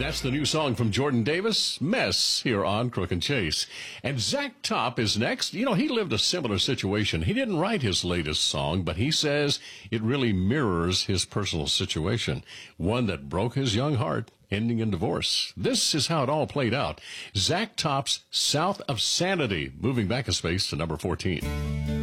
That's the new song from Jordan Davis, Mess, here on Crook and Chase. And Zach Top is next. You know, he lived a similar situation. He didn't write his latest song, but he says it really mirrors his personal situation, one that broke his young heart, ending in divorce. This is how it all played out. Zach Top's South of Sanity, moving back a space to number 14.